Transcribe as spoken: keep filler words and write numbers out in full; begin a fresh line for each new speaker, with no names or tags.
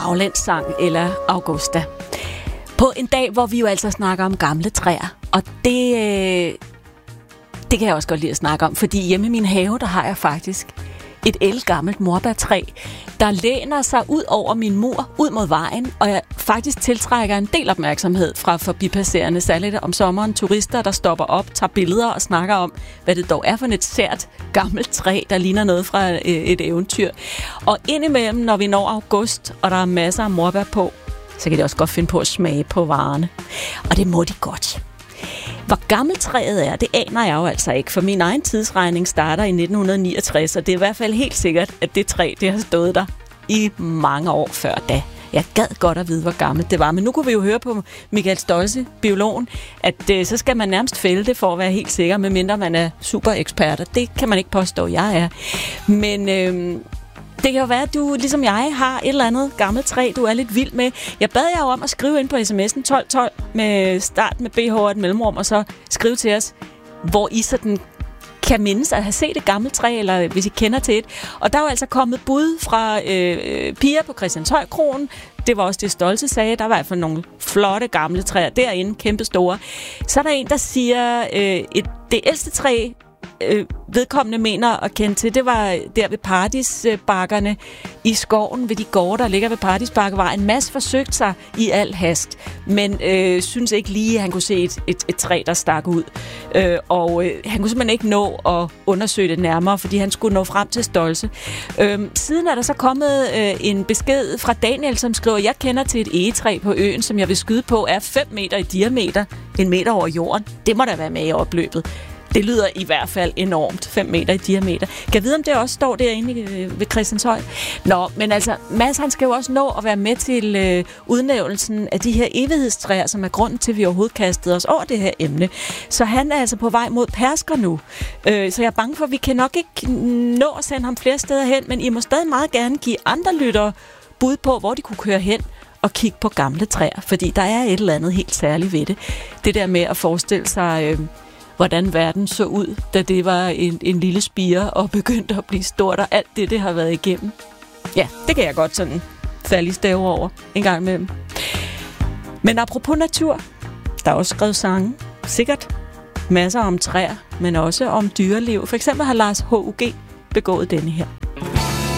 baglandssang eller Augusta. På en dag, hvor vi jo altså snakker om gamle træer. Og det, øh, det kan jeg også godt lide at snakke om, fordi hjemme i min have, der har jeg faktisk et ældgammelt morbærtræ, der læner sig ud over min mur, ud mod vejen, og jeg faktisk tiltrækker en del opmærksomhed fra forbipasserende, særligt om sommeren, turister, der stopper op, tager billeder og snakker om, hvad det dog er for et sært gammelt træ, der ligner noget fra et eventyr. Og indimellem, når vi når august, og der er masser af morbær på, så kan de også godt finde på at smage på varerne. Og det må de godt. Hvor gammelt træet er, det aner jeg jo altså ikke, for min egen tidsregning starter i nitten niogtres, og det er i hvert fald helt sikkert, at det træ, det har stået der i mange år før da. Jeg gad godt at vide, hvor gammelt det var, men nu kunne vi jo høre på Michael Stoltze, biologen, at øh, så skal man nærmest fælde det for at være helt sikker, medmindre man er super ekspert, og det kan man ikke påstå, jeg er. Men Øh, det kan jo være, at du, ligesom jeg, har et eller andet gammelt træ, du er lidt vild med. Jeg bad jer jo om at skrive ind på sms'en tolv tolv med start med B H og et mellemrum, og så skrive til os, hvor I sådan kan mindes at have set et gammelt træ, eller hvis I kender til et. Og der er jo altså kommet bud fra øh, piger på Christianshøjkroen. Det var også det, Stoltze sagde. Der var i hvert fald nogle flotte gamle træer derinde, kæmpe store. Så er der en, der siger, øh, et, det ældste træ, Øh, vedkommende mener at kende til, det var der ved Paradisbakkerne i skoven ved de gårde, der ligger ved Paradisbakkevejen. Mads forsøgte sig i al hast, men øh, synes ikke lige, at han kunne se et, et, et træ, der stak ud. Øh, og øh, han kunne simpelthen ikke nå at undersøge det nærmere, fordi han skulle nå frem til Stoltze. Øh, siden er der så kommet øh, en besked fra Daniel, som skriver, jeg kender til et egetræ på øen, som jeg vil skyde på, er fem meter i diameter, en meter over jorden. Det må da være med i opløbet. Det lyder i hvert fald enormt, fem meter i diameter. Kan jeg vide, om det også står derinde ved Christianshøj? Nå, men altså, Mads, han skal jo også nå at være med til øh, udnævnelsen af de her evighedstræer, som er grunden til, at vi overhovedet kastede os over det her emne. Så han er altså på vej mod Persker nu. Øh, så jeg er bange for, at vi kan nok ikke nå at sende ham flere steder hen, men I må stadig meget gerne give andre lyttere bud på, hvor de kunne køre hen og kigge på gamle træer, fordi der er et eller andet helt særligt ved det. Det der med at forestille sig Øh, hvordan verden så ud, da det var en, en lille spire og begyndte at blive stort, og alt det, det har været igennem. Ja, det kan jeg godt sådan falde i stave over en gang imellem. Men apropos natur, der er også skrevet sange. Sikkert masser om træer, men også om dyreliv. For eksempel har Lars H U G begået denne her.